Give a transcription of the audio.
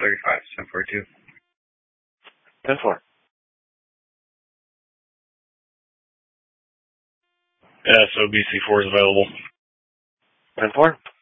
35, 742. 10-4. Yeah, so BC4 is available. 10-4.